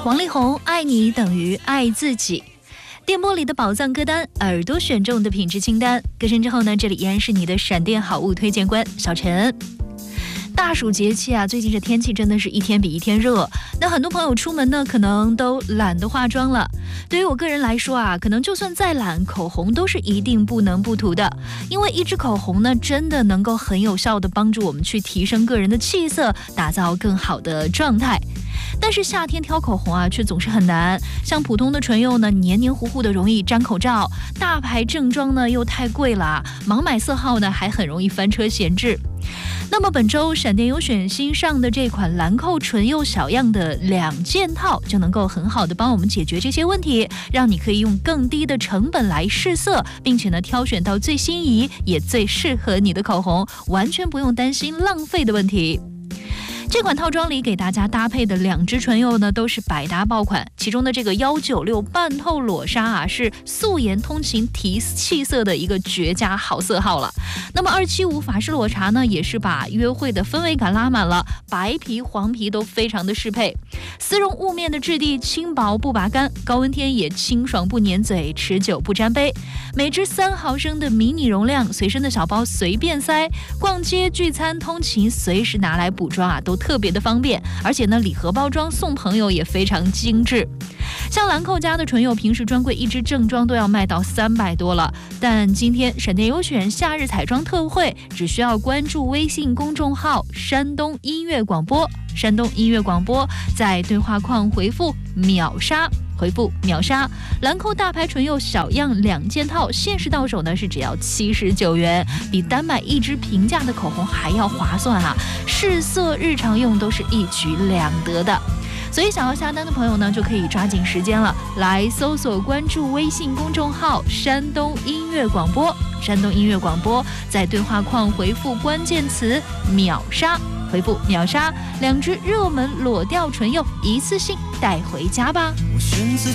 王力宏，爱你等于爱自己。电波里的宝藏歌单，耳朵选中的品质清单。歌声之后呢，这里依然是你的闪电好物推荐官小陈。大暑节气啊，最近这天气真的是一天比一天热。那很多朋友出门呢，可能都懒得化妆了。对于我个人来说啊，可能就算再懒，口红都是一定不能不涂的。因为一支口红呢，真的能够很有效的帮助我们去提升个人的气色，打造更好的状态。但是夏天挑口红啊，却总是很难。像普通的唇釉呢，黏黏糊糊的，容易粘口罩；大牌正装呢，又太贵了，盲买色号呢，还很容易翻车闲置。那么本周闪电优选新上的这款兰蔻唇釉小样的2件套，就能够很好的帮我们解决这些问题，让你可以用更低的成本来试色，并且呢挑选到最心仪也最适合你的口红，完全不用担心浪费的问题。这款套装里给大家搭配的2支唇釉呢，都是百搭爆款。其中的这个196半透裸纱啊，是素颜通勤提气色的一个绝佳好色号了。那么275法式裸茶呢，也是把约会的氛围感拉满了，白皮黄皮都非常的适配。丝绒雾面的质地轻薄不拔干，高温天也清爽不粘嘴，持久不沾杯。每支3毫升的迷你容量，随身的小包随便塞，逛街聚餐通勤随时拿来补妆啊，都特别的方便。而且呢，礼盒包装送朋友也非常精致。像兰蔻家的唇釉，平时专柜一支正装都要卖到300多了，但今天闪电优选夏日彩妆特惠，只需要关注微信公众号山东音乐广播，山东音乐广播，在对话框回复秒杀，回复秒杀，兰蔻大牌唇釉小样2件套，限时到手呢是只要79元，比单买一支平价的口红还要划算啊！试色日常用都是一举2得的。所以想要下单的朋友呢，就可以抓紧时间了，来搜索关注微信公众号山东音乐广播，山东音乐广播，在对话框回复关键词秒杀，回复秒杀，2支热门裸调唇釉一次性带回家吧。 我选择